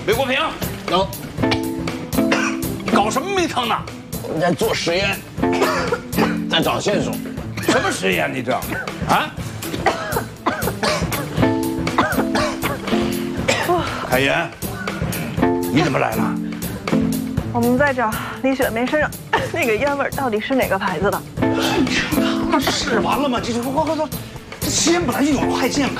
魏国平， 能。 你搞什么迷汤呢？ 我们在做实验，在找线索。 什么实验？你这，啊？凯言，你怎么来了？ 我们在找李雪梅身上那个烟味到底是哪个牌子的？ 那试完了吗？这快，这实验本来就有害健康。